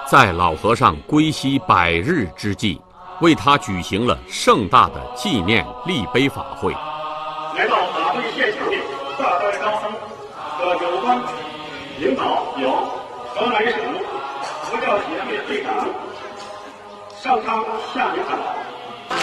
在老和尚归西100日之际，为他举行了盛大的纪念立碑法会。 来到法会现场的大官高僧和有关领导有河南省佛教协会会长上苍下领导。